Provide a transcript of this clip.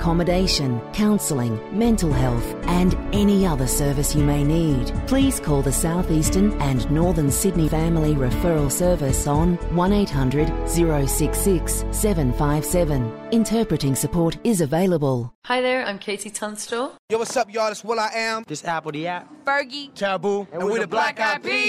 accommodation, counselling, mental health and any other service you may need. Please call the South Eastern and Northern Sydney Family Referral Service on 1800 066 757. Interpreting support is available. Hi there, I'm Katie Tunstall. Yo, what's up, y'all? It's Will I Am. This Apple the App. Fergie. Taboo. And we're the Black Eyed Peas.